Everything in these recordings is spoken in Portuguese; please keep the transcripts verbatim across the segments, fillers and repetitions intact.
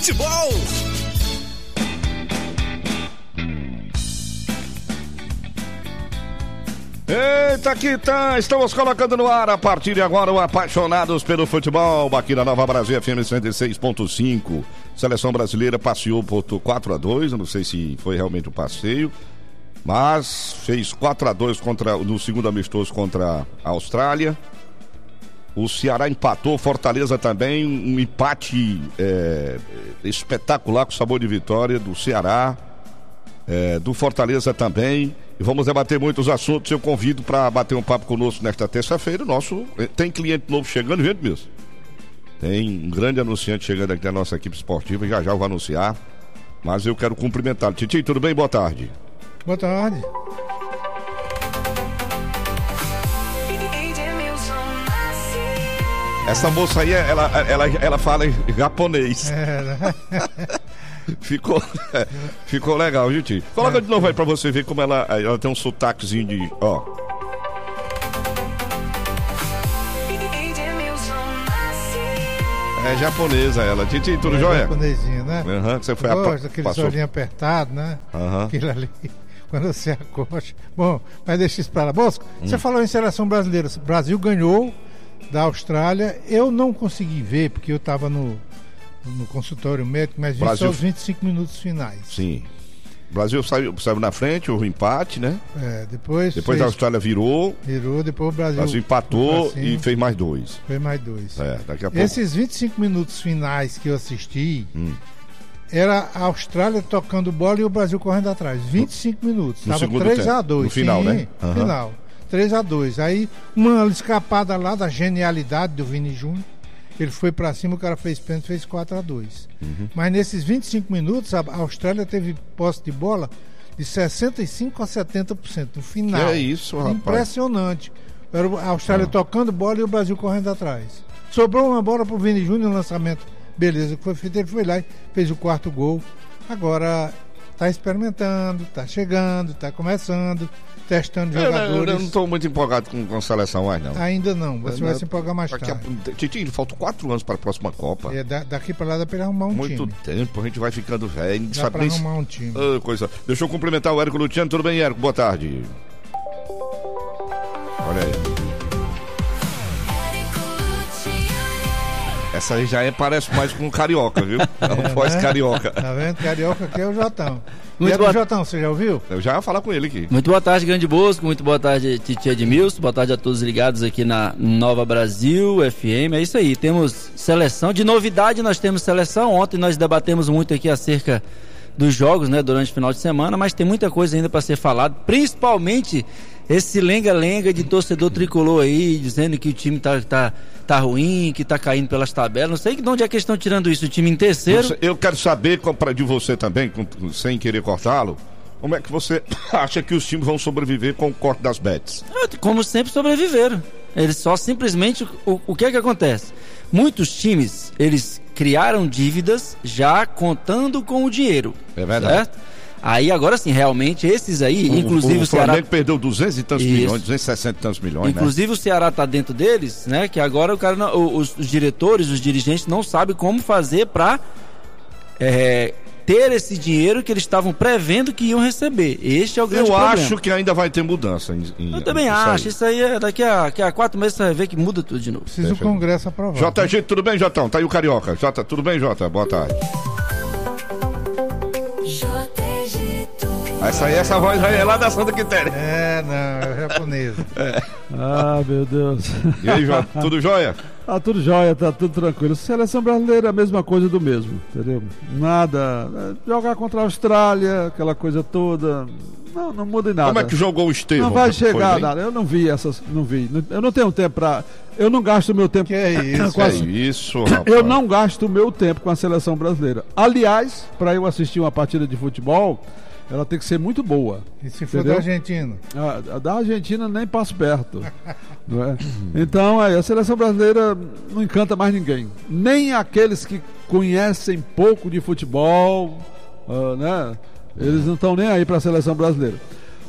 Futebol. Eita, que tá, estamos colocando no ar a partir de agora o Apaixonados pelo Futebol, aqui na Nova Brasil F M cento e seis ponto cinco. Seleção brasileira passeou por quatro a dois, eu não sei se foi realmente um passeio, mas fez quatro a dois contra, no segundo amistoso contra a Austrália. O Ceará empatou, Fortaleza também, um empate é, espetacular com sabor de vitória do Ceará, é, do Fortaleza também. E vamos debater muitos assuntos. Eu convido para bater um papo conosco nesta terça-feira. Nosso tem cliente novo chegando, gente mesmo. Tem um grande anunciante chegando aqui da nossa equipe esportiva, já já eu vou anunciar. Mas eu quero cumprimentá-lo. Titi, tudo bem? Boa tarde. Boa tarde. Essa moça aí, ela, ela, ela fala japonês. É, né? Ficou, ficou legal, viu, Titi? Coloca é, de novo aí pra você ver como ela, ela tem um sotaquezinho de, ó. É japonesa ela. Titi, tudo é jóia? Japonesinho, né? Aham, que você foi a aquele passou... olhinho apertado, né? Aham. Aquilo ali, quando você acosta. Bom, mas deixa isso pra lá. Bosco, hum. você falou em seleção brasileira. O Brasil ganhou da Austrália. Eu não consegui ver, porque eu tava no... no consultório médico, mas vi Brasil... só os vinte e cinco minutos finais. Sim. O Brasil saiu, saiu na frente, houve um empate, né? É, depois... Depois fez... a Austrália virou. Virou, depois o Brasil... O Brasil empatou e fez mais dois. Fez mais dois. É, daqui a pouco. Esses vinte e cinco minutos finais que eu assisti, hum. era a Austrália tocando bola e o Brasil correndo atrás. vinte e cinco minutos. No Estava três a dois. No final, sim, né? No uhum. final. três a dois. Aí, uma escapada lá da genialidade do Vini Júnior. Ele foi pra cima, o cara fez pênalti, fez quatro a dois. Uhum. Mas nesses vinte e cinco minutos, a Austrália teve posse de bola de sessenta e cinco a setenta por cento no final. Que é isso, rapaz. Impressionante. Era a Austrália ah. tocando bola e o Brasil correndo atrás. Sobrou uma bola pro Vini Júnior no lançamento. Beleza, que foi feito, ele foi lá e fez o quarto gol. Agora tá experimentando, tá chegando, tá começando, testando eu, jogadores. Eu, eu não estou muito empolgado com, com a seleção mais, não. Ainda não, você eu, vai eu, se empolgar mais tarde. A, Titi, faltam quatro anos para a próxima Copa. É, da, daqui para lá dá para ele arrumar um muito time. Muito tempo, a gente vai ficando velho. Dá para arrumar um time. Ah, coisa. Deixa eu cumprimentar o Érico Luciano. Tudo bem, Érico? Boa tarde. Olha aí. Essa aí já é, parece mais com um carioca, viu? É uma voz né? carioca. Tá vendo? Carioca aqui é o Jotão. Muito e é boa... do Jotão, você já ouviu? Eu já ia falar com ele aqui. Muito boa tarde, Grande Bosco. Muito boa tarde, Titi Edmilson. Boa tarde a todos ligados aqui na Nova Brasil F M. É isso aí, temos seleção. De novidade, nós temos seleção. Ontem nós debatemos muito aqui acerca dos jogos, né, durante o final de semana, mas tem muita coisa ainda para ser falado, principalmente esse lenga-lenga de torcedor tricolor aí, dizendo que o time tá, tá, tá ruim, que tá caindo pelas tabelas. Não sei de onde é que estão tirando isso, o time em terceiro. Eu quero saber, de você também, sem querer cortá-lo, como é que você acha que os times vão sobreviver com o corte das bets? Como sempre sobreviveram. Eles só simplesmente, o, o que é que acontece? Muitos times, eles criaram dívidas já contando com o dinheiro. É verdade. Certo? Aí agora sim, realmente, esses aí, o, inclusive o, o Ceará... O Flamengo perdeu duzentos e tantos Isso. milhões, duzentos e sessenta e tantos milhões, Inclusive né? o Ceará tá dentro deles, né? Que agora o cara, não, os, os diretores, os dirigentes não sabem como fazer para é, ter esse dinheiro que eles estavam prevendo que iam receber. Este é o grande Eu problema. acho que ainda vai ter mudança. Em, em, Eu também acho. Isso aí, é, daqui, a, daqui a quatro meses você vai ver que muda tudo de novo. Precisa o Congresso aprovar. J G, tudo bem, Jotão? Tá aí o Carioca. Jota, tudo bem, Jota? Boa tarde. Essa aí, essa voz aí é lá da Santa Quitéria. É, não, é japonesa. É. Ah, meu Deus. E aí, Jota, tudo jóia? Ah, tudo jóia, tá tudo tranquilo. Seleção brasileira é a mesma coisa do mesmo, entendeu? Nada. Jogar contra a Austrália, aquela coisa toda. Não, não muda em nada. Como é que jogou o Estevão? Não vai chegar nada. Eu não vi essas, não vi. Eu não tenho tempo pra... Eu não gasto meu tempo... Que é isso? Que é isso, rapaz? Eu não gasto meu tempo com a seleção brasileira. Aliás, pra eu assistir uma partida de futebol... Ela tem que ser muito boa. E se for da Argentina? A, a da Argentina nem passo perto. Não é? Então, aí, a seleção brasileira não encanta mais ninguém. Nem aqueles que conhecem pouco de futebol, uh, né? Eles não estão nem aí para a seleção brasileira.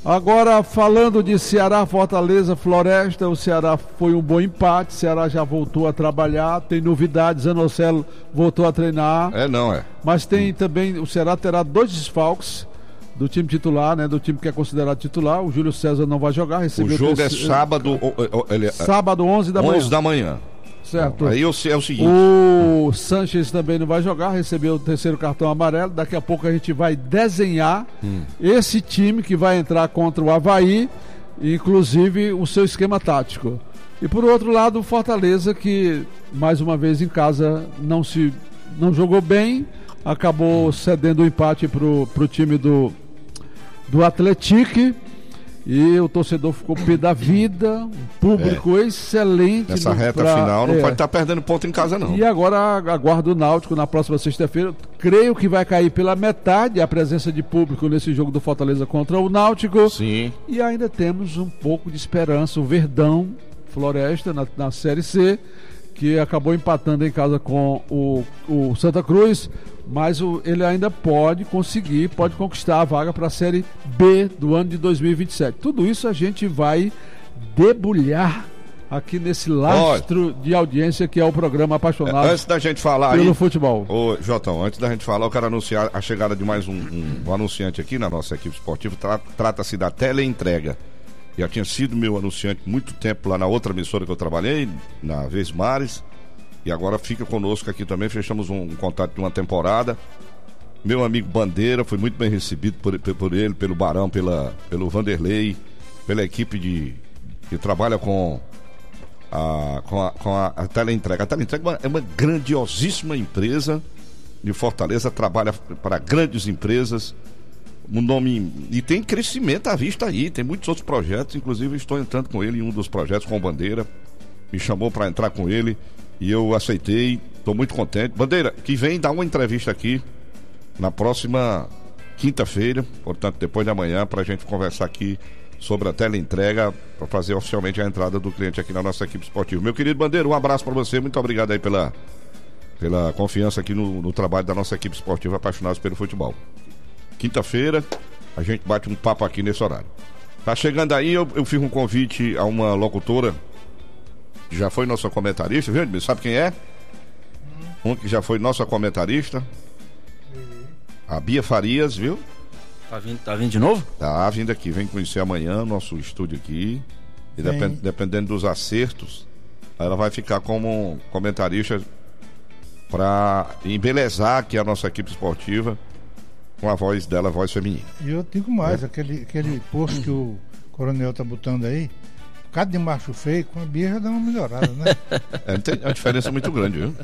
Agora, falando de Ceará, Fortaleza, Floresta, o Ceará foi um bom empate, o Ceará já voltou a trabalhar, tem novidades, Zanocelo voltou a treinar. É, não é. Mas tem hum. também, o Ceará terá dois desfalques do time titular, né, do time que é considerado titular. O Júlio César não vai jogar, recebeu... O jogo terceiro, é sábado... Ele, sábado, onze da manhã. onze da manhã. Certo. Aí é o seguinte... O Sanches também não vai jogar, recebeu o terceiro cartão amarelo. Daqui a pouco a gente vai desenhar hum. esse time que vai entrar contra o Avaí, inclusive o seu esquema tático. E por outro lado, o Fortaleza, que mais uma vez em casa não, se, não jogou bem, acabou cedendo o empate pro, pro time do, do Atlético. E o torcedor ficou pé da vida, um público é. excelente. Nessa no, reta pra, final não é. pode estar tá perdendo ponto em casa, não. E agora aguardo o Náutico na próxima sexta-feira. Creio que vai cair pela metade a presença de público nesse jogo do Fortaleza contra o Náutico. Sim. E ainda temos um pouco de esperança. O Verdão, Floresta, na, na Série C, que acabou empatando em casa com o, o Santa Cruz. Mas o, ele ainda pode conseguir, pode conquistar a vaga para a Série B do ano de dois mil e vinte e sete. Tudo isso a gente vai debulhar aqui nesse lastro Olha, de audiência que é o programa Apaixonado antes da gente falar pelo aí, futebol. Ô, Jotão, antes da gente falar, eu quero anunciar a chegada de mais um, um, um anunciante aqui na nossa equipe esportiva. Tra- Trata-se da Teleentrega. Já tinha sido meu anunciante muito tempo lá na outra emissora que eu trabalhei, na Vesmares. E agora fica conosco aqui também, fechamos um, um contato de uma temporada. Meu amigo Bandeira, foi muito bem recebido por, por ele, pelo Barão, pela, pelo Vanderlei, pela equipe de, que trabalha com a, com a, com a, a Teleentrega. A Teleentrega é uma, é uma grandiosíssima empresa de Fortaleza, trabalha para grandes empresas, um nome, e tem crescimento à vista aí, tem muitos outros projetos, inclusive estou entrando com ele em um dos projetos com o Bandeira, me chamou para entrar com ele. E eu aceitei, estou muito contente. Bandeira, que vem dar uma entrevista aqui na próxima quinta-feira, portanto, depois de amanhã, para a gente conversar aqui sobre a teleentrega, para fazer oficialmente a entrada do cliente aqui na nossa equipe esportiva. Meu querido Bandeira, um abraço para você, muito obrigado aí pela, pela confiança aqui no, no trabalho da nossa equipe esportiva, apaixonados pelo futebol. Quinta-feira, a gente bate um papo aqui nesse horário. Tá chegando aí, eu, eu fiz um convite a uma locutora, já foi nossa comentarista, viu? Sabe quem é? Um que já foi nossa comentarista. A Bia Farias, viu? Tá vindo, tá vindo de novo? Tá vindo aqui, vem conhecer amanhã nosso estúdio aqui. E depend, dependendo dos acertos, ela vai ficar como comentarista para embelezar aqui a nossa equipe esportiva com a voz dela, a voz feminina. E eu digo mais, é. aquele, aquele posto que o Coronel tá botando aí, cada de macho feio, com a Bia já dá uma melhorada, né? É, tem uma diferença muito grande, viu?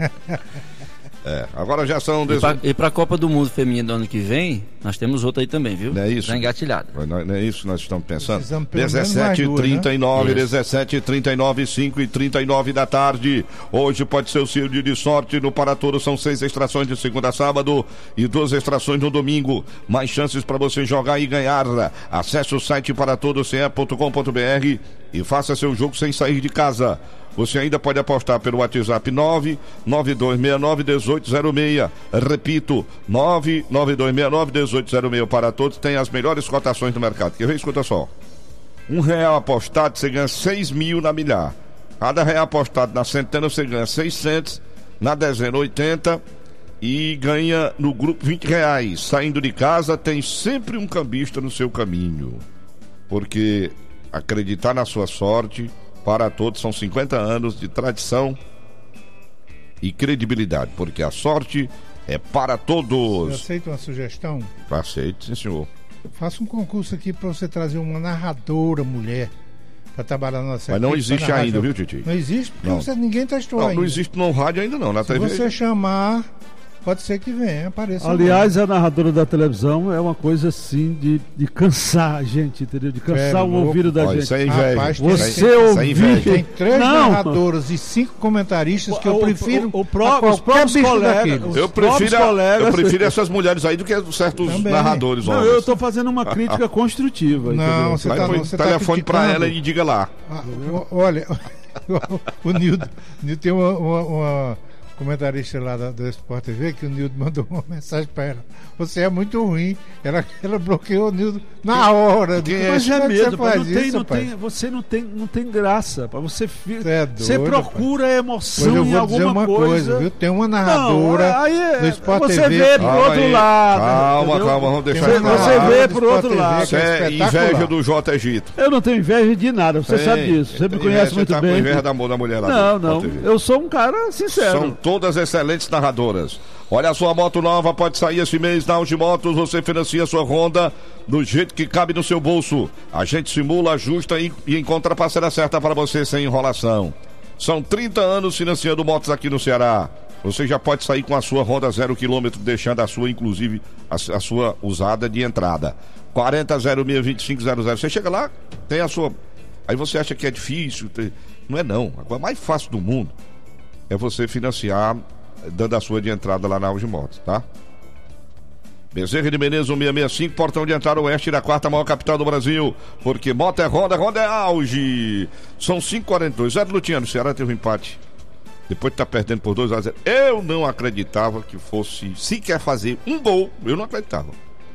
É, agora já são... dezoito... E para a Copa do Mundo Feminino do ano que vem, nós temos outra aí também, viu? Não é isso? Já engatilhada. Não, não é isso que nós estamos pensando? dezessete e trinta e nove, né? dezessete e trinta e nove, cinco e trinta e nove da tarde. Hoje pode ser o seu dia de sorte. No Paratoro são seis extrações de segunda a sábado e duas extrações no domingo. Mais chances para você jogar e ganhar. Acesse o site paratoro c e ponto com ponto b r e faça seu jogo sem sair de casa. Você ainda pode apostar pelo WhatsApp nove nove dois seis nove um oito zero seis. Repito, nove nove dois seis nove um oito zero seis. Para todos, tem as melhores cotações do mercado. Quer ver? Escuta só. Um real apostado, você ganha seis mil na milhar. Cada real apostado na centena, você ganha seiscentos. Na dezena, oitenta. E ganha no grupo vinte reais. Saindo de casa, tem sempre um cambista no seu caminho. Porque acreditar na sua sorte... Para todos, são cinquenta anos de tradição e credibilidade, porque a sorte é para todos. Você aceita uma sugestão? Aceito, sim, senhor. Faça um concurso aqui para você trazer uma narradora mulher para trabalhar na nossa Mas não existe ainda, viu, Titi? Não existe? Porque não. Você, ninguém testou não, ainda. Não existe no rádio ainda não, na Se T V. Se você chamar... Pode ser que venha, apareça. Aliás, a narradora da televisão é uma coisa assim de, de cansar a gente, entendeu? De cansar é, o ouvido da Olha, gente. Isso é inveja. Rapaz, você tem, ouvir... Tem três não. narradoras e cinco comentaristas que eu prefiro o, o, o pro, os próprios colegas. Os eu, prefiro a, colegas... eu prefiro essas mulheres aí do que certos Também. narradores. Não, homens. Eu estou fazendo uma crítica construtiva. Não, entendeu? você está no telefone tá para ela e diga lá. Ah, olha, o Nildo tem uma... uma, uma comentarista lá da, do Sport T V, que o Nildo mandou uma mensagem para ela. Você é muito ruim. Ela, ela bloqueou o Nildo na hora. Que, mas é medo, você, não tem, isso, não tem, você não tem, não tem graça. Pra você, você, é doido, você procura pai. emoção eu em vou alguma dizer uma coisa. coisa, viu? Tem uma narradora não, aí, do Sport você T V. Vê pro outro aí. lado. Calma, entendeu? calma, vamos deixar Você, você vê pro outro lado. Isso é inveja do J. Egito. Eu não tenho inveja de nada, você tem, sabe disso. Você me conhece muito tá bem. Com inveja da, da mulher lá não, não. Eu sou um cara sincero. São todas excelentes narradoras. Olha, a sua moto nova pode sair esse mês na Auge Motos. Você financia a sua Honda do jeito que cabe no seu bolso. A gente simula, ajusta e, e encontra a parceira certa para você sem enrolação. São trinta anos financiando motos aqui no Ceará. Você já pode sair com a sua Honda zero quilômetro, deixando a sua, inclusive, a, a sua usada de entrada. quarenta zero seis vinte e cinco zero zero. Você chega lá, tem a sua... Aí você acha que é difícil. Tem... Não é não. A coisa mais fácil do mundo é você financiar, dando a sua de entrada lá na Auge Motos, tá? Bezerra de Menezes, um seis seis cinco, portão de entrada oeste da quarta maior capital do Brasil. Porque moto é Honda, Honda é Auge. São cinco e quarenta e dois. Zé Luciano, o Ceará teve um empate. Depois de estar tá perdendo por dois a zero. Eu não acreditava que fosse sequer fazer um gol. Eu não acreditava.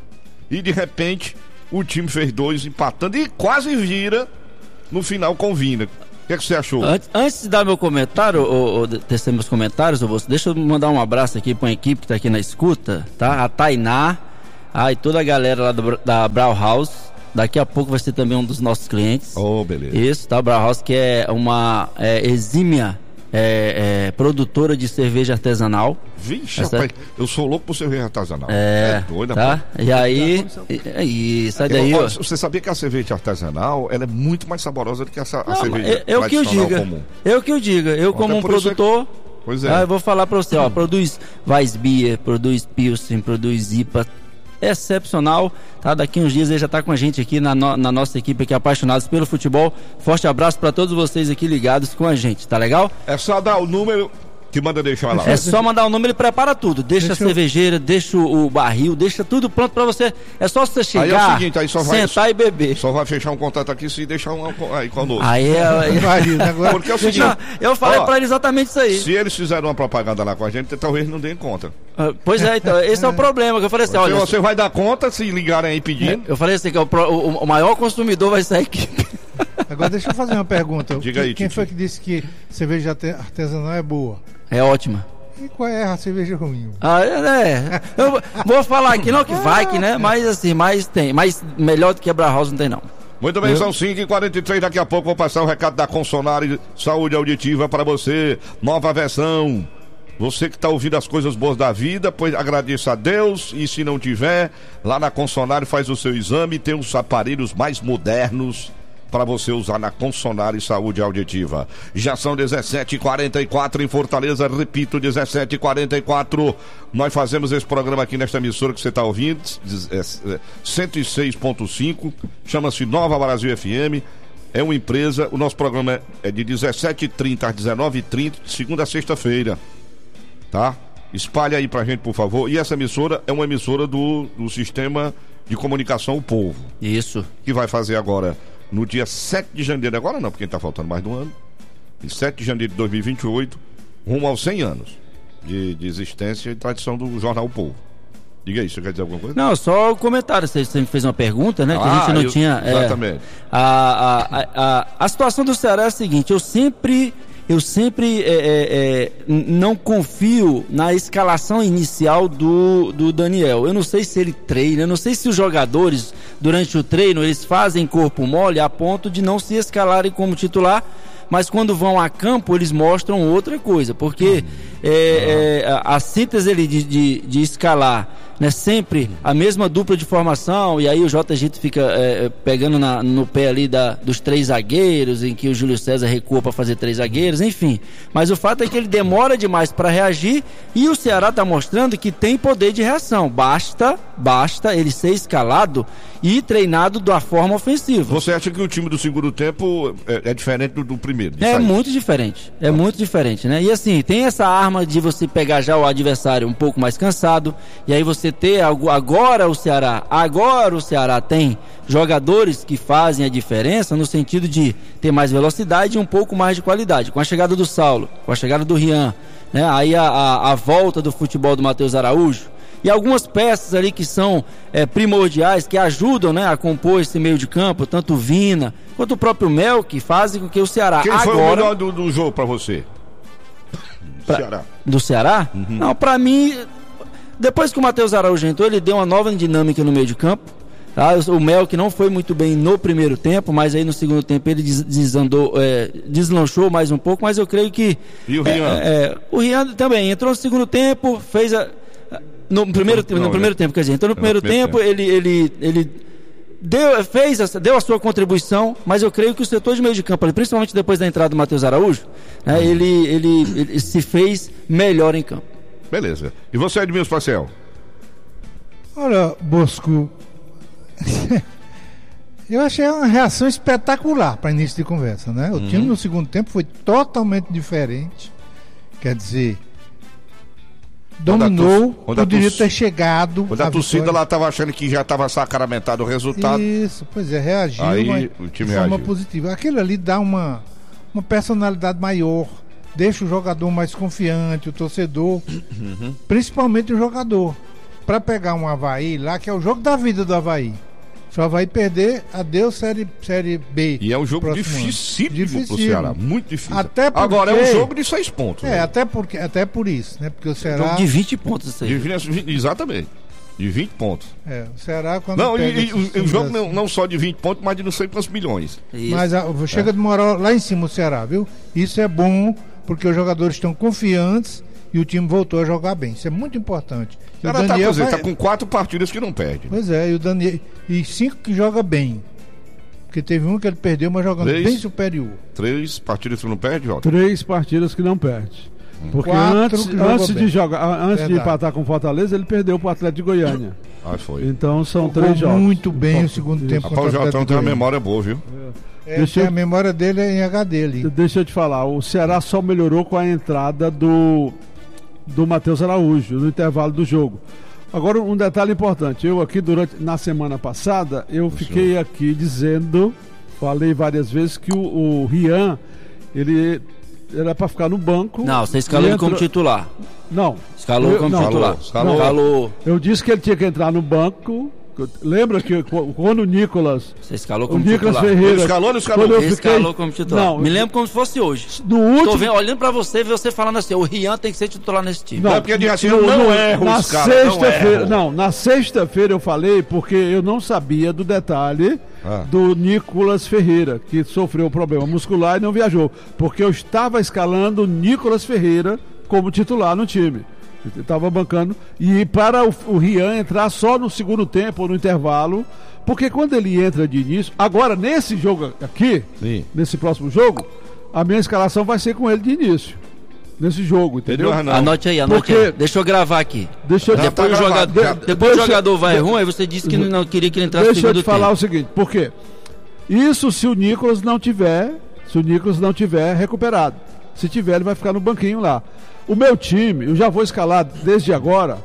E de repente, o time fez dois, empatando e quase vira no final com Vina. O que, é que você achou? Antes, antes de dar meu comentário, ou, ou tecer meus comentários, ou você, deixa eu mandar um abraço aqui para a equipe que está aqui na escuta, tá? A Tainá, ah, e toda a galera lá do, da Brauhaus. Daqui a pouco vai ser também um dos nossos clientes. Oh, beleza. Isso, tá? Brauhaus, que é uma é, exímia é, é, produtora de cerveja artesanal. Vixe, Essa... rapaz, eu sou louco por cerveja artesanal. É, é doida, tá? Pô. E aí, e, e sai daí, eu, ó. Você sabia que a cerveja artesanal, ela é muito mais saborosa do que essa, a Não, cerveja eu, eu que eu diga, comum. Eu que eu diga, eu como um produtor, é... pois é. ah, eu vou falar pra você, ó, produz Weissbier, produz Pilsen, produz I P A, excepcional, tá? Daqui uns dias ele já tá com a gente aqui na, no, na nossa equipe aqui, apaixonados pelo futebol. Forte abraço pra todos vocês aqui ligados com a gente, tá legal? É só dar o número que manda deixar lá. É só mandar o número e prepara tudo. Deixa, deixa a cervejeira, eu... deixa o barril, deixa tudo pronto pra você. É só você chegar, aí é o seguinte, aí só vai, sentar e beber. Só vai fechar um contato aqui se deixar um aí conosco. Aí é... Porque é o seguinte... Não, eu falei ó, pra ele exatamente isso aí. Se eles fizeram uma propaganda lá com a gente, talvez não deem conta. Uh, pois é, então, esse é o problema que eu falei assim, você, olha... Você vai dar conta se ligarem aí pedindo? Eu falei assim, que o, o, o maior consumidor vai ser a equipe. Agora deixa eu fazer uma pergunta. Diga aí, Quem Titi. foi que disse que cerveja artesanal é boa? É ótima. E qual é a cerveja ruim? Ah, é, eu vou falar aqui, não que vai, que, né? Mas assim, mais tem. Mas melhor do que a Brauhaus não tem, não. Muito bem, eu... são cinco e quarenta e três, daqui a pouco vou passar o recado da Consonare Saúde Auditiva para você. Nova versão. Você que está ouvindo as coisas boas da vida, pois agradeça a Deus. E se não tiver, lá na Consonare faz o seu exame. Tem os aparelhos mais modernos para você usar na Consonare Saúde Auditiva. Já são dezessete e quarenta e quatro em Fortaleza, repito, dezessete e quarenta e quatro. Nós fazemos esse programa aqui nesta emissora que você está ouvindo, cento e seis ponto cinco, chama-se Nova Brasil F M. É uma empresa, o nosso programa é de dezessete e trinta às dezenove e trinta, de segunda a sexta-feira, tá? Espalhe aí pra gente, por favor. E essa emissora é uma emissora do, do Sistema de Comunicação O Povo. Isso. Que vai fazer agora no dia sete de janeiro, agora não, porque está faltando mais de um ano, em sete de janeiro de dois mil e vinte e oito, rumo aos cem anos de, de existência e tradição do Jornal O Povo. Diga aí, você quer dizer alguma coisa? Não, só o comentário, você sempre fez uma pergunta, né, que ah, a gente não eu, tinha... Exatamente. É, a, a, a, a situação do Ceará é a seguinte, eu sempre... Eu sempre é, é, é, não confio na escalação inicial do, do Daniel. Eu não sei se ele treina, eu não sei se os jogadores, durante o treino, eles fazem corpo mole a ponto de não se escalarem como titular, mas quando vão a campo eles mostram outra coisa, porque é, é, a, a síntese ali de, de, de escalar, né, sempre a mesma dupla de formação, e aí o J. Egito fica é, pegando na, no pé ali da, dos três zagueiros, em que o Júlio César recua para fazer três zagueiros, enfim. Mas o fato é que ele demora demais para reagir e o Ceará está mostrando que tem poder de reação. Basta, basta ele ser escalado e treinado da forma ofensiva. Você acha que o time do segundo tempo é, é diferente do, do primeiro? É muito diferente, é ah. muito diferente, né? E assim, tem essa arma de você pegar já o adversário um pouco mais cansado, e aí você ter algo, agora o Ceará, agora o Ceará tem jogadores que fazem a diferença no sentido de ter mais velocidade e um pouco mais de qualidade. Com a chegada do Saulo, com a chegada do Rian, né? Aí a, a, a volta do futebol do Matheus Araújo e algumas peças ali que são é, primordiais, que ajudam, né, a compor esse meio de campo, tanto o Vina quanto o próprio Mel, que fazem com que o Ceará Quem agora... foi o melhor do, do jogo pra você? Pra... Ceará. Do Ceará? Uhum. Não, pra mim, depois que o Matheus Araújo entrou, ele deu uma nova dinâmica no meio de campo. Tá? O Mel, que não foi muito bem no primeiro tempo, mas aí no segundo tempo ele desandou, é, deslanchou mais um pouco, mas eu creio que... E o Rian? É, é, o Rian também entrou no segundo tempo, fez a... No primeiro, não, no primeiro é. tempo, quer dizer, então no primeiro, no primeiro tempo, tempo ele, ele, ele deu, fez a, deu a sua contribuição, mas eu creio que o setor de meio de campo, principalmente depois da entrada do Matheus Araújo, né, uhum. ele, ele, ele se fez melhor em campo. Beleza. E você, Edmilson Parcel? Olha, Bosco, eu achei uma reação espetacular para início de conversa, né? O uhum. time no segundo tempo foi totalmente diferente, quer dizer... Dominou, poderia ter chegado. Quando a, a torcida lá estava achando que já estava sacramentado o resultado. Isso, pois é, reagiu aí, o time de forma reagiu. positiva. Aquilo ali dá uma, uma personalidade maior, deixa o jogador mais confiante, o torcedor, uhum. principalmente o jogador. Para pegar um Avaí lá, que é o jogo da vida do Avaí. Se o Avaí perder, adeus série, série B. E é um jogo dificílimo pro Ceará, muito difícil. Até porque, agora é um jogo de seis pontos. É, né? até, porque, até por isso, né? Porque o Ceará... É um jogo de vinte pontos isso aí. De, exatamente, de vinte pontos. É, o Ceará quando Não, pega e, e o jogo assim, não, não só de vinte pontos, mas de não sei quantos milhões. Isso. Mas a, chega é. de moral lá em cima o Ceará, viu? Isso é bom, porque os jogadores estão confiantes e o time voltou a jogar bem. Isso é muito importante. O cara tá, vai... tá com quatro partidas que não perde. Pois é, e o Daniel. E cinco que joga bem. Porque teve um que ele perdeu, mas jogando três, bem superior. Três partidas que não perde, Jota? Três partidas que não perde. Hum. Porque Quatro antes, antes de jogar, antes Verdade. de empatar com o Fortaleza, ele perdeu pro Atlético de Goiânia. Ah, foi. Então são Jogou três jogos. muito bem o segundo tempo. Rapaz, o Jotão tem uma memória boa, viu? É, Deixa eu... a memória dele é em H D ali. Deixa eu te falar, o Ceará só melhorou com a entrada do, do Matheus Araújo no intervalo do jogo. Agora um detalhe importante, eu aqui durante, na semana passada, eu fiquei aqui dizendo, falei várias vezes que o, o Rian, ele era para ficar no banco. Não, você escalou ele entrou... como titular. Não. Escalou eu, como não, titular. Escalou, escalou. Eu disse que ele tinha que entrar no banco. Lembra que quando o Nicolas. Você escalou como o Nicolas titular. Ferreira. Ele escalou ou não escalou? Ele fiquei... escalou como titular. Não, me lembro como se fosse hoje. No último... Tô vendo, olhando pra você e você falando assim: o Rian tem que ser titular nesse time. Não, não é porque de assim, eu não no, erro, na os caras, sexta-feira. Não, não, na sexta-feira eu falei porque eu não sabia do detalhe ah. do Nicolas Ferreira, que sofreu um problema muscular e não viajou. Porque eu estava escalando o Nicolas Ferreira como titular no time. Estava bancando. E para o, o Rian entrar só no segundo tempo ou no intervalo, porque quando ele entra de início, agora nesse jogo aqui, Sim. nesse próximo jogo, a minha escalação vai ser com ele de início. Nesse jogo, entendeu? Anote aí, anote porque... aí. Deixa eu gravar aqui. Deixa eu... Depois, tá o, jogador, já... depois deixa... o jogador vai ruim, aí você disse que não queria que ele entrasse no segundo tempo. Deixa eu te falar o seguinte, por quê? Isso se o Nicolas não tiver, se o Nicolas não tiver recuperado. Se tiver, ele vai ficar no banquinho lá. O meu time, eu já vou escalar desde agora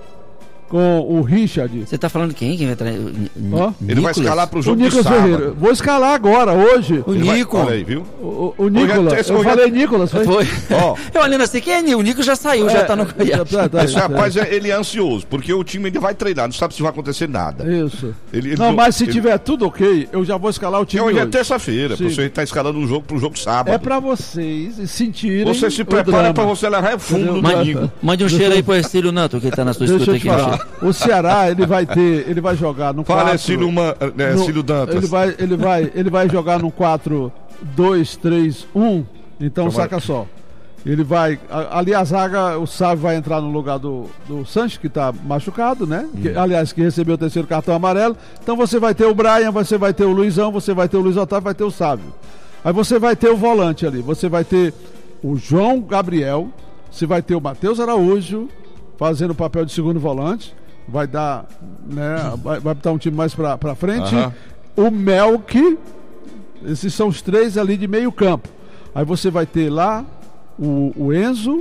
com o Richard. Você tá falando quem? Quem vai entrar? Oh? Ele vai escalar pro jogo o Nicolas de sábado. Ferreira. Vou escalar agora, hoje. O Nico. Olha aí, viu? O, o, o Nicolas. Eu, eu falei Nicolas. Foi. foi. Oh. Eu olhando assim, quem é Nico? O Nico já saiu, é, já tá no Goiás. Tá, tá, Esse tá, rapaz, é, ele é ansioso, porque o time ainda vai treinar, não sabe se vai acontecer nada. Isso. Ele, ele não, mas se ele... tiver tudo ok, eu já vou escalar o time hoje. Hoje é terça-feira, você tá escalando um jogo pro jogo de sábado. É pra vocês sentirem. Você se prepara pra você levar fundo no domingo. Mande um cheiro aí pro Ercílio Nato, que tá na sua escuta aqui. O Ceará, ele vai ter, ele vai jogar no Fala, Ercílio é, Dantas. Ele vai, ele vai, ele vai jogar no quatro dois três um. Então saca só. Ele vai, ali a zaga, o Sávio vai entrar no lugar do, do Sanches, que está machucado, né? Hum. Que, aliás, que recebeu o terceiro cartão amarelo. Então você vai ter o Brian, você vai ter o Luizão, você vai ter o Luiz Otávio, vai ter o Sávio. Aí você vai ter o volante ali, você vai ter o João Gabriel, você vai ter o Matheus Araújo fazendo o papel de segundo volante, vai dar, né? Vai, vai botar um time mais pra, pra frente. Uhum. O Melk, esses são os três ali de meio campo. Aí você vai ter lá o, o Enzo,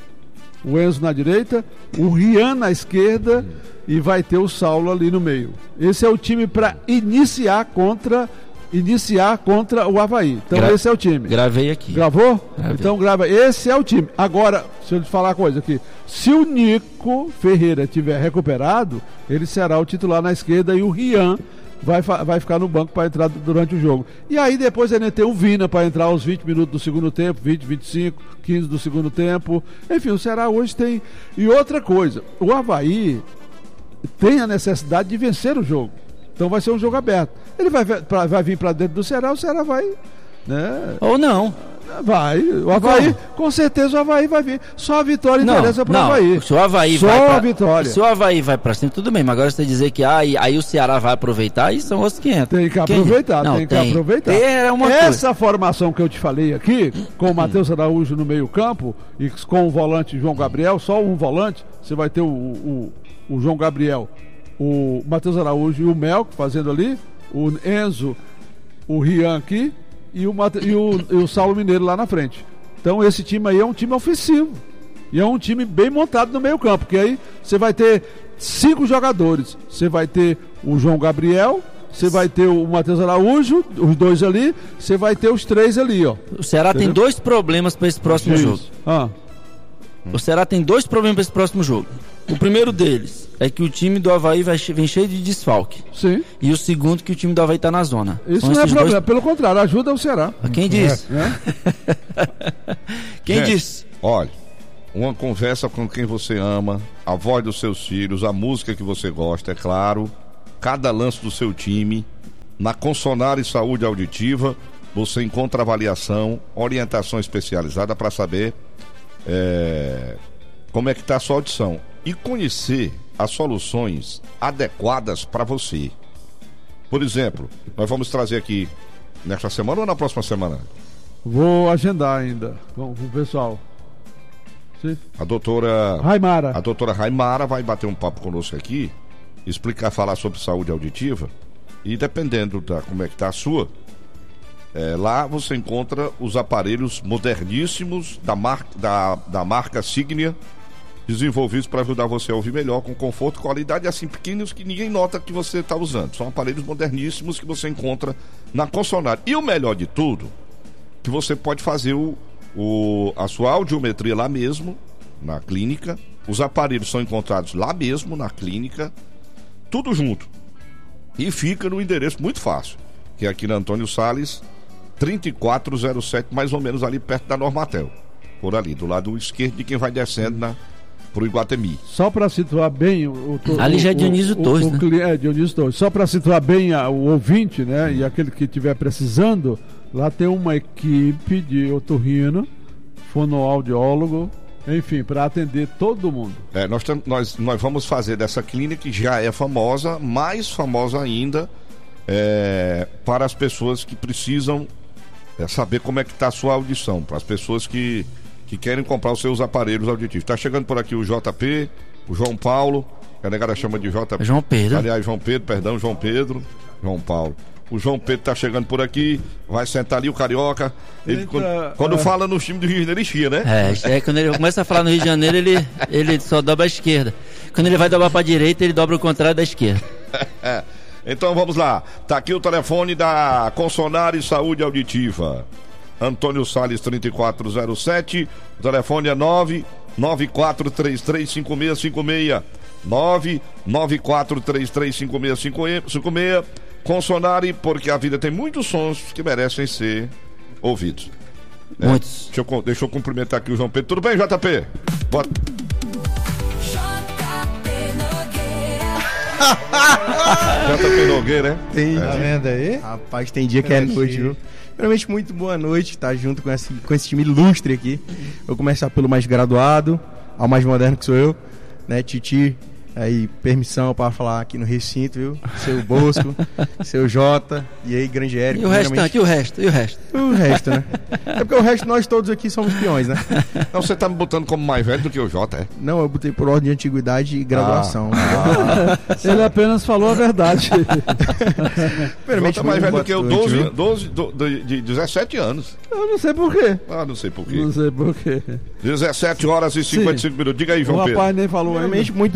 o Enzo na direita, o Rian na esquerda uhum. e vai ter o Saulo ali no meio. Esse é o time para iniciar contra iniciar contra o Avaí. Então Gra- esse é o time. Gravei aqui. Gravou? Gravei. Então grava. Esse é o time. Agora, se eu te falar uma coisa aqui, se o Nico Ferreira tiver recuperado, ele será o titular na esquerda e o Rian vai, vai ficar no banco para entrar durante o jogo. E aí depois ainda tem o Vina para entrar aos vinte minutos do segundo tempo, vinte, vinte e cinco, quinze do segundo tempo. Enfim, o Ceará hoje tem... E outra coisa, o Avaí tem a necessidade de vencer o jogo. Então vai ser um jogo aberto. Ele vai, pra, vai vir para dentro do Ceará, o Ceará vai... Né? Ou não. Vai, o Avaí, com certeza o Avaí vai vir. Só a vitória Não, interessa pro não. Avaí. Se o Avaí Só vai pra, a vitória. Se o Avaí vai pra cima, tudo bem, mas agora você dizer que ah, e- aí o Ceará vai aproveitar, aí são os quinhentos. Tem que Quem- aproveitar, Não, tem que aproveitar. É uma Essa coisa. formação que eu te falei aqui, com o Matheus Araújo no meio campo e com o volante João Gabriel, só um volante, você vai ter o, o, o João Gabriel, o Matheus Araújo e o Melco fazendo ali, o Enzo, o Rian aqui e o, Mate- e o, e o Saulo Mineiro lá na frente. Então esse time aí é um time ofensivo. E é um time bem montado no meio campo, porque aí você vai ter cinco jogadores. Você vai ter o João Gabriel, você vai ter o Matheus Araújo, os dois ali, você vai ter os três ali, ó. O Ceará Entendeu? tem dois problemas para esse próximo Isso. jogo. Ah, O Ceará tem dois problemas para esse próximo jogo. O primeiro deles é que o time do Avaí vai che- vem cheio de desfalque. sim. E o segundo que o time do Avaí tá na zona. Isso São não é esses problema, pelo contrário, ajuda o Ceará. dois... Quem disse? Né? Quem Gente, disse? Olha, uma conversa com quem você ama, a voz dos seus filhos, a música que você gosta, é claro, cada lance do seu time. Na Consonare Saúde Auditiva, você encontra avaliação, orientação especializada para saber é, como é que está a sua audição e conhecer as soluções adequadas para você. Por exemplo, nós vamos trazer aqui nesta semana ou na próxima semana? Vou agendar ainda com, com o pessoal. Sim. A doutora Raimara. A doutora Raimara vai bater um papo conosco aqui, explicar, falar sobre saúde auditiva e dependendo da como é que tá a sua, é, lá você encontra os aparelhos moderníssimos da marca, da, da marca Signia, desenvolvidos para ajudar você a ouvir melhor, com conforto e qualidade, assim, pequenos que ninguém nota que você está usando. São aparelhos moderníssimos que você encontra na Consonare. E o melhor de tudo, que você pode fazer o, o, a sua audiometria lá mesmo, na clínica. Os aparelhos são encontrados lá mesmo, na clínica, tudo junto. E fica no endereço muito fácil, que é aqui na Antônio Salles, trinta e quatro zero sete, mais ou menos ali perto da Normatel. Por ali, do lado esquerdo de quem vai descendo na, pro Iguatemi. Só para situar bem o, o Ali já é o- Dionísio o- Torres, o, né? cli- É, Dionísio Torres. Só para situar bem a- o ouvinte, né? E aquele que estiver precisando, lá tem uma equipe de otorrino, fonoaudiólogo, enfim, para atender todo mundo. É, nós, tam, nós, nós vamos fazer dessa clínica que já é famosa, mais famosa ainda, é, para as pessoas que precisam é, saber como é que está a sua audição, para as pessoas que, que querem comprar os seus aparelhos auditivos. Está chegando por aqui o J P, o João Paulo, que a negada chama de J P. João Pedro. Aliás, João Pedro, perdão, João Pedro, João Paulo. O João Pedro tá chegando por aqui, vai sentar ali o Carioca. Ele, Eita, quando quando é. fala no time do Rio de Janeiro, ele chia, né? É, é, quando ele começa a falar no Rio de Janeiro, ele, ele só dobra a esquerda. Quando ele vai dobrar pra direita, ele dobra o contrário da esquerda. Então vamos lá, tá aqui o telefone da Consonare Saúde Auditiva, Antônio Salles trinta e quatro zero sete, o telefone é nove nove quatro três três cinco seis cinco seis, nove nove quatro três três cinco seis cinco seis. Consonare, porque a vida tem muitos sons que merecem ser ouvidos. É, Muitos. Deixa eu, deixa eu cumprimentar aqui o João Pedro. Tudo bem, J P? Boa... J P Nogueira, né? Tem, Tá vendo aí? rapaz, tem dia que é É, noite, sim. viu? Primeiramente, muito boa noite, tá junto com esse, com esse time ilustre aqui. Vou começar pelo mais graduado, ao mais moderno que sou eu, né, Titi. Aí, permissão para falar aqui no recinto, viu? Seu Bosco, seu Jota, e aí, grande Érico. E o restante, e o resto, e o resto? O resto, né? É porque o resto, nós todos aqui somos peões, né? Não, você tá me botando como mais velho do que o Jota, é? Não, eu botei por ordem de antiguidade e graduação. Ele apenas falou a verdade. Primeiramente, Jota é mais velho boa do que eu, noite, doze, viu? doze, do- do- de dezessete anos. Eu não sei por quê. Ah, não sei por quê. Não sei por quê. dezessete horas e cinquenta e cinco minutos. Diga aí, O João Pedro. rapaz nem falou ainda. Primeiramente, muito boa noite,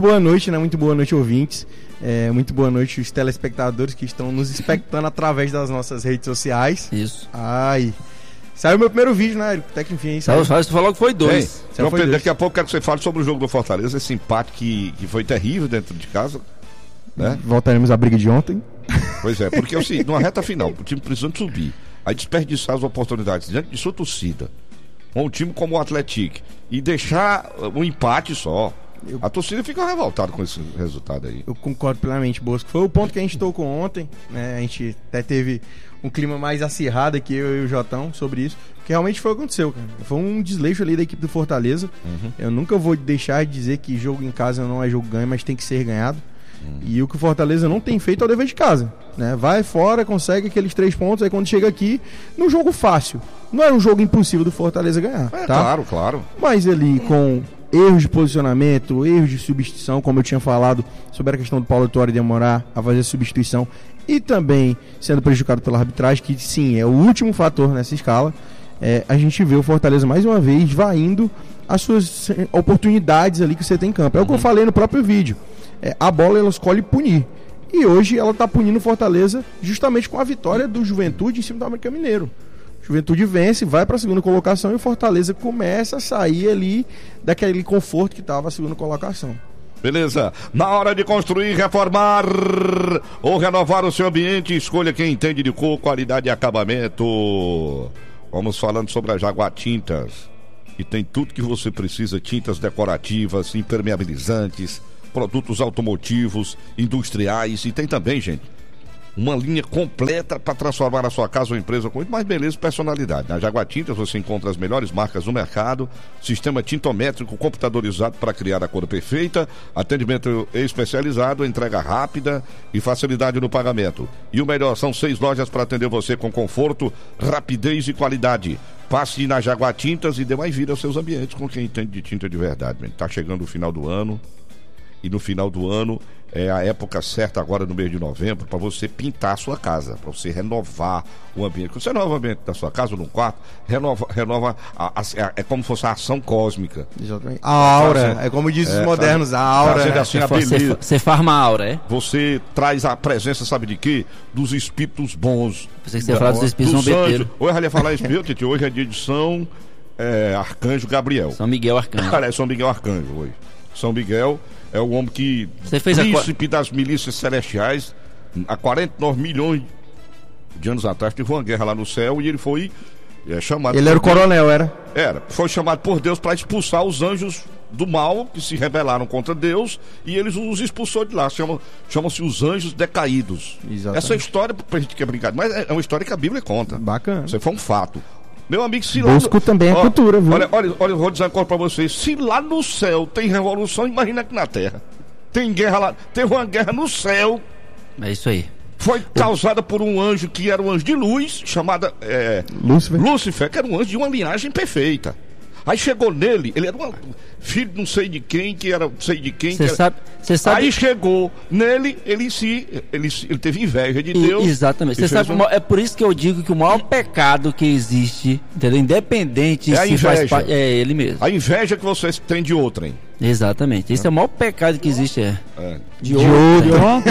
noite, né? Muito boa noite, ouvintes. É, muito boa noite, os telespectadores que estão nos espectando através das nossas redes sociais. Isso. Ai. Saiu meu primeiro vídeo, né, Até que enfim, saiu. Saiu, tu falou que foi dois. Ei, não, foi dois. Daqui a pouco quero que você fale sobre o jogo do Fortaleza, esse empate que, que foi terrível dentro de casa. Né? Voltaremos à briga de ontem. Pois é, porque assim, numa reta final, o time precisando subir, aí desperdiçar as oportunidades diante de sua torcida, com um time como o Atlético, e deixar um empate só. Eu... A torcida fica revoltada com esse resultado aí. Eu concordo plenamente, Bosco. Foi o ponto que a gente tocou ontem, né? A gente até teve um clima mais acirrado aqui, eu e o Jotão, sobre isso. Que realmente foi o que aconteceu, cara. Foi um desleixo ali da equipe do Fortaleza. Uhum. Eu nunca vou deixar de dizer que jogo em casa não é jogo ganho, mas tem que ser ganhado. Uhum. E o que o Fortaleza não tem feito é o dever de casa, né? Vai fora, consegue aqueles três pontos, aí quando chega aqui, num jogo fácil. Não era um jogo impossível do Fortaleza ganhar, é, tá? Claro, claro. Mas ali com erros de posicionamento, erros de substituição, como eu tinha falado sobre a questão do Paulo Tuori demorar a fazer a substituição e também sendo prejudicado pela arbitragem, que sim, é o último fator nessa escala, é, a gente vê o Fortaleza mais uma vez vaindo as suas oportunidades ali que você tem em campo. É uhum. o que eu falei no próprio vídeo. É, a bola ela escolhe punir. E hoje ela está punindo o Fortaleza justamente com a vitória do Juventude em cima do América Mineiro. Juventude vence, vai para a segunda colocação e o Fortaleza começa a sair ali daquele conforto que estava a segunda colocação. Beleza, na hora de construir, reformar ou renovar o seu ambiente, escolha quem entende de cor, qualidade e acabamento. Vamos falando sobre a Jaguar Tintas, que tem tudo que você precisa: tintas decorativas, impermeabilizantes, produtos automotivos, industriais, e tem também, gente, uma linha completa para transformar a sua casa ou empresa com muito mais beleza e personalidade. Na Jaguar Tintas você encontra as melhores marcas do mercado, sistema tintométrico computadorizado para criar a cor perfeita, atendimento especializado, entrega rápida e facilidade no pagamento. E o melhor, são seis lojas para atender você com conforto, rapidez e qualidade. Passe na Jaguar Tintas e dê mais vida aos seus ambientes com quem entende de tinta de verdade. Está chegando o final do ano. E no final do ano é a época certa, agora no mês de novembro, para você pintar a sua casa, para você renovar o ambiente. Quando você renova o ambiente da sua casa, no quarto, renova, renova a, a, a, é como se fosse a ação cósmica. Exatamente. A aura, é como dizem os é, modernos, a aura. Né? Assim, a você, você farma a aura, é? Você traz a presença, sabe de quê? Dos espíritos bons. Você que você fala dos espíritos zombeteiros. Hoje eu ia falar espírito, tio, hoje é dia de São é, Arcanjo Gabriel. São Miguel Arcanjo. Cara, é São Miguel Arcanjo hoje. São Miguel é o homem que, Você fez príncipe a... das milícias celestiais. Há quarenta e nove milhões de anos atrás teve uma guerra lá no céu e ele foi é, chamado. Ele era o Deus, coronel, era? Era, foi chamado por Deus para expulsar os anjos do mal que se rebelaram contra Deus, e eles os expulsou de lá. Chamam, chamam-se os anjos decaídos. Exatamente. Essa história, pra gente que é brincar, mas é uma história que a Bíblia conta. Bacana. Isso foi um fato. Meu amigo, se Bosco lá no... também é ó, cultura, viu? Olha, olha, olha, eu vou dizer uma coisa pra vocês. Se lá no céu tem revolução, imagina aqui na terra. Tem guerra lá. Teve uma guerra no céu. É isso aí. Foi causada por um anjo que era um anjo de luz, chamada é, Lúcifer. Lúcifer, que era um anjo de uma linhagem perfeita. Aí chegou nele, ele era um filho não sei de quem, que era não sei de quem. Você que era... sabe, sabe... Aí chegou nele, ele se, ele, ele teve inveja de Deus. E, exatamente. Você sabe, um... é por isso que eu digo que o maior pecado que existe, entendeu? Independente é a se inveja. faz parte, é ele mesmo. A inveja que você tem de outrem. Exatamente. Esse é o maior pecado que existe, é. é. De, de outrem.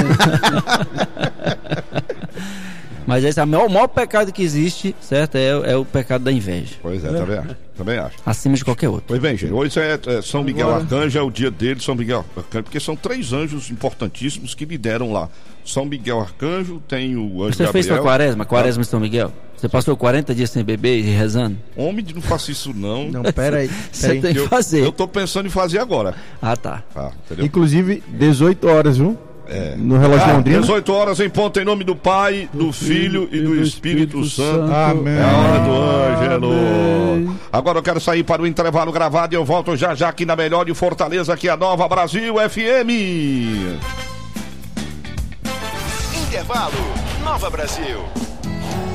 Mas esse é o maior, o maior pecado que existe, certo? É, é o pecado da inveja. Pois é, também acho. Também acho. Acima de qualquer outro. Pois bem, gente. Hoje é, é São Miguel Agora... Arcanjo, é o dia dele, São Miguel Arcanjo, porque são três anjos importantíssimos que lideram lá. São Miguel Arcanjo, tem o anjo Você Gabriel. fez sua quaresma, quaresma de São Miguel? Você passou quarenta dias sem beber e rezando? Homem, não faça isso não. Não, pera aí. Você tem que fazer. Eu, eu tô pensando em fazer agora. Ah, tá. Ah, inclusive, dezoito horas, viu? É. No relógio ah, Londrina. dezoito horas em ponto, em nome do Pai, do, do Filho, Filho e do, do Espírito, Espírito Santo. Amém. É a hora do Ângelo. Amém. Agora eu quero sair para o intervalo gravado e eu volto já já aqui na melhor de Fortaleza, aqui a Nova Brasil F M. Intervalo, Nova Brasil.